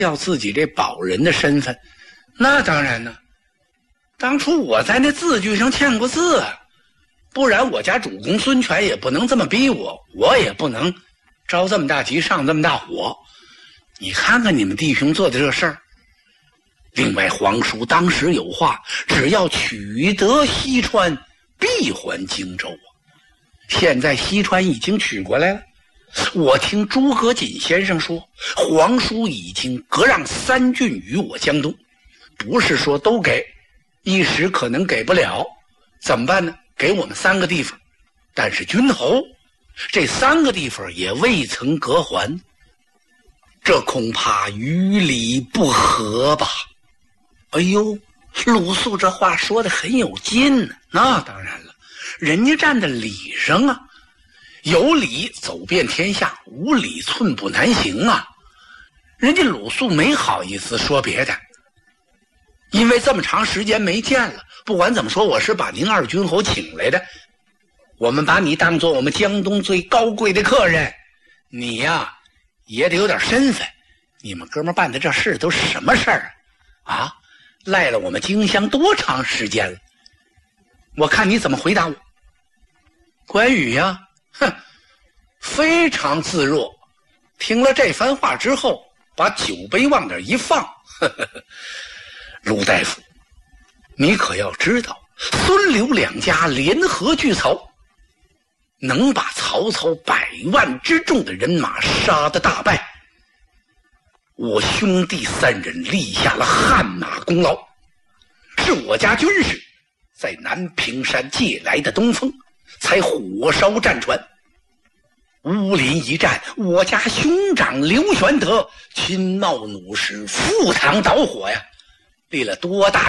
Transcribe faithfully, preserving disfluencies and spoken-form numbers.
要自己这保人的身份，那当然呢。当初我在那字据上签过字啊，不然我家主公孙权也不能这么逼我，我也不能着这么大急上这么大火。你看看你们弟兄做的这事儿。另外皇叔当时有话，只要取得西川，必还荆州啊。现在西川已经取过来了，我听诸葛瑾先生说，皇叔已经割让三郡与我江东，不是说都给，一时可能给不了，怎么办呢？给我们三个地方，但是君侯这三个地方也未曾割还，这恐怕于理不合吧。哎呦，鲁肃这话说的很有劲呢。那当然了，人家站在理上啊，有理走遍天下，无理寸步难行啊。人家鲁肃没好意思说别的，因为这么长时间没见了，不管怎么说，我是把您二君侯请来的，我们把你当做我们江东最高贵的客人，你呀也得有点身份。你们哥们办的这事都是什么事儿啊？啊，赖了我们荆襄多长时间了？我看你怎么回答我。关羽呀，哼，非常自若，听了这番话之后，把酒杯往那一放，呵呵呵，卢大夫，你可要知道，孙刘两家联合拒曹，能把曹操百万之众的人马杀得大败，我兄弟三人立下了汗马功劳，是我家军士在南屏山借来的东风，才火烧战船。乌林一战，我家兄长刘玄德亲冒弩师赴汤蹈火呀，立了多大